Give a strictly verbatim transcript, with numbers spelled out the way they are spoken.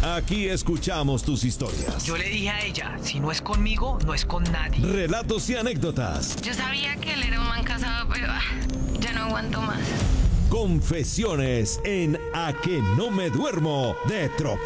Aquí escuchamos tus historias. Yo le dije a ella, si no es conmigo, no es con nadie. Relatos y anécdotas. Yo sabía que él era un man casado, pero ah, ya no aguanto más. Confesiones en A que no me duermo de Trop.